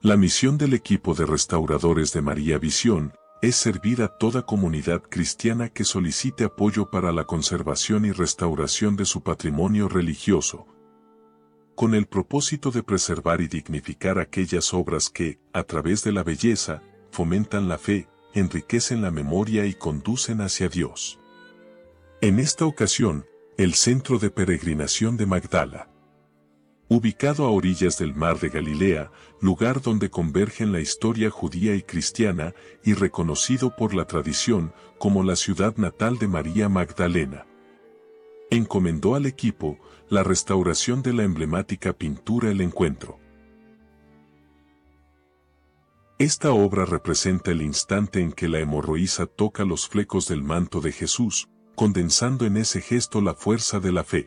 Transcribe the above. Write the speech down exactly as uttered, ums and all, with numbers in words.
La misión del equipo de restauradores de María Visión es servir a toda comunidad cristiana que solicite apoyo para la conservación y restauración de su patrimonio religioso, con el propósito de preservar y dignificar aquellas obras que, a través de la belleza, fomentan la fe, enriquecen la memoria y conducen hacia Dios. En esta ocasión, el Centro de Peregrinación de Magdala, ubicado a orillas del Mar de Galilea, lugar donde convergen la historia judía y cristiana y reconocido por la tradición como la ciudad natal de María Magdalena, encomendó al equipo la restauración de la emblemática pintura El Encuentro. Esta obra representa el instante en que la hemorroísa toca los flecos del manto de Jesús, condensando en ese gesto la fuerza de la fe.